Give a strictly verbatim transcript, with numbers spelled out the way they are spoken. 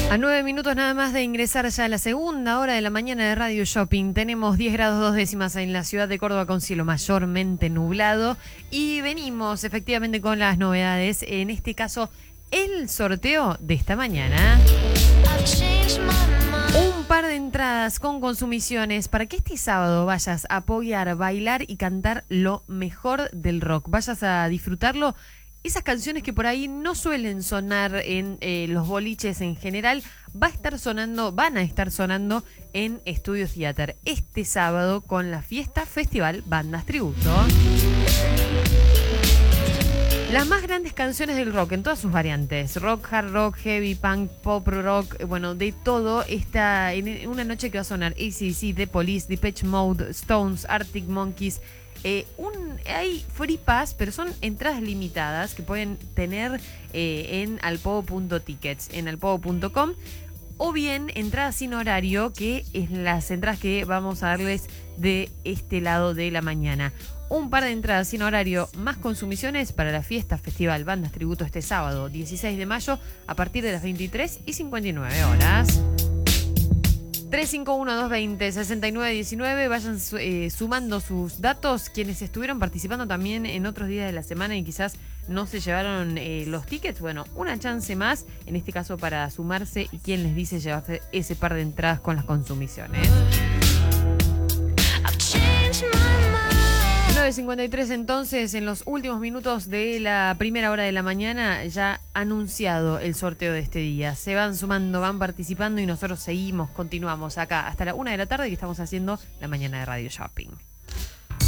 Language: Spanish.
A nueve minutos nada más de ingresar ya a la segunda hora de la mañana de Radio Shopping. Tenemos diez grados dos décimas en la ciudad de Córdoba con cielo mayormente nublado. Y venimos efectivamente con las novedades. En este caso, el sorteo de esta mañana. Un par de entradas con consumiciones para que este sábado vayas a apoyar, bailar y cantar lo mejor del rock. Vayas a disfrutarlo. Esas canciones que por ahí no suelen sonar en eh, los boliches en general, va a estar sonando, van a estar sonando en Estudio Theater este sábado con la fiesta Festival Bandas Tributo. Las más grandes canciones del rock en todas sus variantes, rock, hard rock, heavy, punk, pop rock, bueno, de todo, está en una noche que va a sonar A C D C, The Police, Depeche Mode, Stones, Arctic Monkeys. Eh, un, hay free pass, pero son entradas limitadas que pueden tener eh, en alpovo punto tickets, en alpovo punto com, o bien entradas sin horario, que es las entradas que vamos a darles de este lado de la mañana. Un par de entradas sin horario más consumiciones para la fiesta Festival Bandas Tributo este sábado dieciséis de mayo a partir de las veintitrés y cincuenta y nueve horas. tres cinco uno, dos dos cero, seis nueve uno nueve. Vayan eh, sumando sus datos. Quienes estuvieron participando también en otros días de la semana y quizás no se llevaron eh, los tickets. Bueno, una chance más, en este caso para sumarse. Y quien les dice llevarse ese par de entradas con las consumiciones. nueve cincuenta y tres entonces, en los últimos minutos de la primera hora de la mañana, ya anunciado el sorteo de este día. Se van sumando, van participando y nosotros seguimos, continuamos acá hasta la una de la tarde que estamos haciendo la mañana de Radio Shopping.